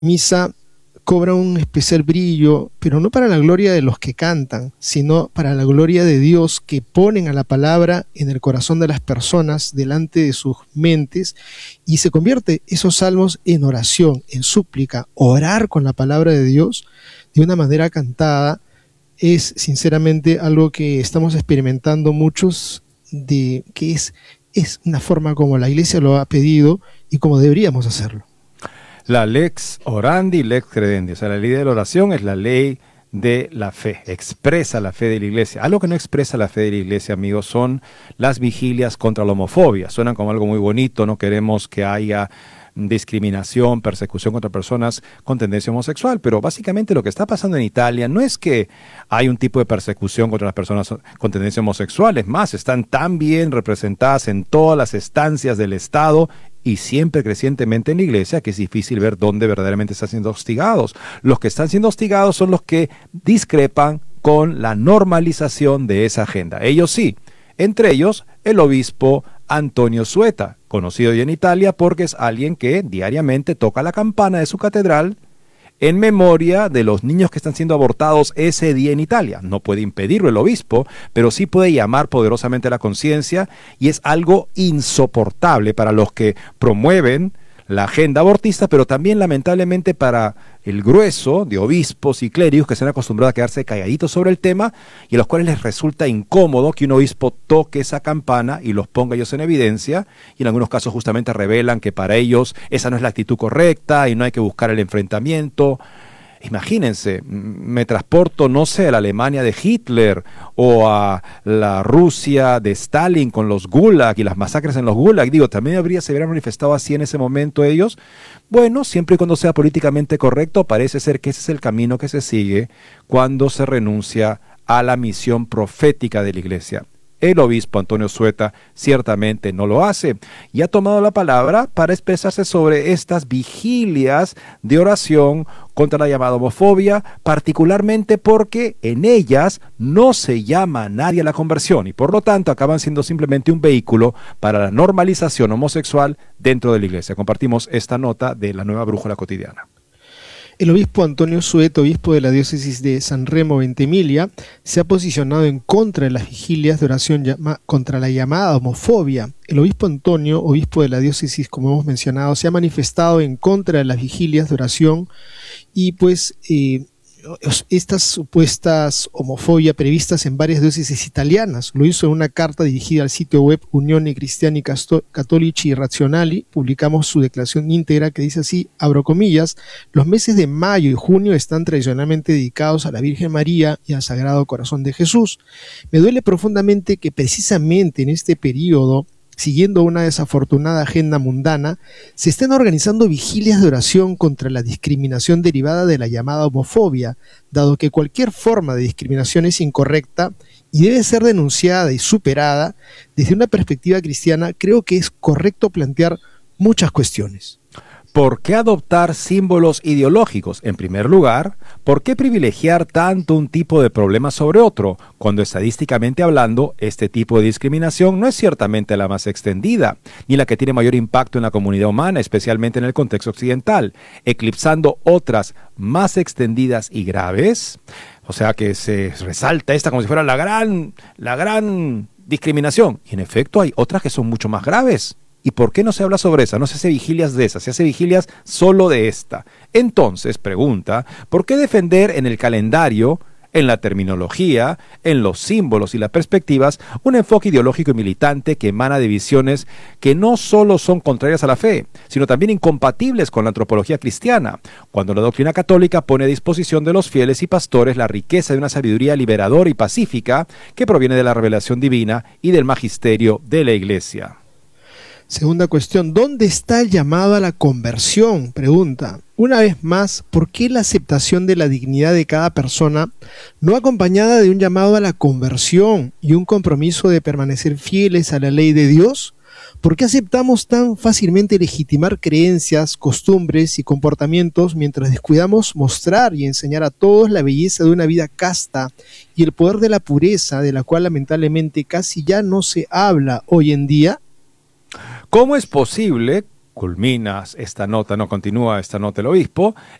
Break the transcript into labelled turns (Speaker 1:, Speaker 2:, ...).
Speaker 1: misa cobra un especial brillo, pero no para la gloria de los que cantan, sino para la gloria de Dios, que ponen a la palabra en el corazón de las personas, delante de sus mentes, y se convierte esos salmos en oración, en súplica. Orar con la palabra de Dios de una manera cantada es sinceramente algo que estamos experimentando muchos, de que es una forma como la Iglesia lo ha pedido y como deberíamos hacerlo.
Speaker 2: La lex orandi, lex credendi. O sea, la ley de la oración es la ley de la fe, expresa la fe de la Iglesia. Algo que no expresa la fe de la Iglesia, amigos, son las vigilias contra la homofobia. Suenan como algo muy bonito, no queremos que haya discriminación, persecución contra personas con tendencia homosexual, pero básicamente lo que está pasando en Italia no es que hay un tipo de persecución contra las personas con tendencia homosexual, es más, están tan bien representadas en todas las estancias del Estado y siempre crecientemente en la Iglesia que es difícil ver dónde verdaderamente están siendo hostigados. Los que están siendo hostigados son los que discrepan con la normalización de esa agenda. Ellos sí, entre ellos el obispo Antonio Sueta, conocido ya en Italia porque es alguien que diariamente toca la campana de su catedral en memoria de los niños que están siendo abortados ese día en Italia. No puede impedirlo el obispo, pero sí puede llamar poderosamente a la conciencia, y es algo insoportable para los que promueven la agenda abortista, pero también lamentablemente para el grueso de obispos y clérigos que se han acostumbrado a quedarse calladitos sobre el tema y a los cuales les resulta incómodo que un obispo toque esa campana y los ponga ellos en evidencia, y en algunos casos justamente revelan que para ellos esa no es la actitud correcta y no hay que buscar el enfrentamiento. Imagínense, me transporto, no sé, a la Alemania de Hitler o a la Rusia de Stalin con los Gulag y las masacres en los Gulag. Digo, también se hubieran manifestado así en ese momento ellos. Bueno, siempre y cuando sea políticamente correcto, parece ser que ese es el camino que se sigue cuando se renuncia a la misión profética de la Iglesia. El obispo Antonio Sueta ciertamente no lo hace y ha tomado la palabra para expresarse sobre estas vigilias de oración contra la llamada homofobia, particularmente porque en ellas no se llama a nadie a la conversión y por lo tanto acaban siendo simplemente un vehículo para la normalización homosexual dentro de la Iglesia. Compartimos esta nota de la Nueva Brújula Cotidiana.
Speaker 1: El obispo Antonio Sueta, obispo de la diócesis de San Remo Ventimiglia, se ha posicionado en contra de las vigilias de oración contra la llamada homofobia. El obispo Antonio, obispo de la diócesis, como hemos mencionado, se ha manifestado en contra de las vigilias de oración y pues estas supuestas homofobia previstas en varias diócesis italianas. Lo hizo en una carta dirigida al sitio web Unione Cristiani Cattolici Razionali. Publicamos su declaración íntegra que dice así, abro comillas: los meses de mayo y junio están tradicionalmente dedicados a la Virgen María y al Sagrado Corazón de Jesús. Me duele profundamente que precisamente en este periodo, siguiendo una desafortunada agenda mundana, se estén organizando vigilias de oración contra la discriminación derivada de la llamada homofobia, dado que cualquier forma de discriminación es incorrecta y debe ser denunciada y superada. Desde una perspectiva cristiana, creo que es correcto plantear muchas cuestiones.
Speaker 2: ¿Por qué adoptar símbolos ideológicos? En primer lugar, ¿por qué privilegiar tanto un tipo de problema sobre otro, cuando estadísticamente hablando, este tipo de discriminación no es ciertamente la más extendida, ni la que tiene mayor impacto en la comunidad humana, especialmente en el contexto occidental, eclipsando otras más extendidas y graves? O sea que se resalta esta como si fuera la gran discriminación, y en efecto hay otras que son mucho más graves. ¿Y por qué no se habla sobre esa? No se hace vigilias de esa, se hace vigilias solo de esta. Entonces, pregunta, ¿por qué defender en el calendario, en la terminología, en los símbolos y las perspectivas, un enfoque ideológico y militante que emana de visiones que no solo son contrarias a la fe, sino también incompatibles con la antropología cristiana, cuando la doctrina católica pone a disposición de los fieles y pastores la riqueza de una sabiduría liberadora y pacífica que proviene de la revelación divina y del magisterio de la Iglesia?
Speaker 1: Segunda cuestión, ¿dónde está el llamado a la conversión? Pregunta. Una vez más, ¿por qué la aceptación de la dignidad de cada persona no acompañada de un llamado a la conversión y un compromiso de permanecer fieles a la ley de Dios? ¿Por qué aceptamos tan fácilmente legitimar creencias, costumbres y comportamientos mientras descuidamos mostrar y enseñar a todos la belleza de una vida casta y el poder de la pureza, de la cual lamentablemente casi ya no se habla hoy en día?
Speaker 2: ¿Cómo es posible culminas esta nota, no continúa esta nota el obispo,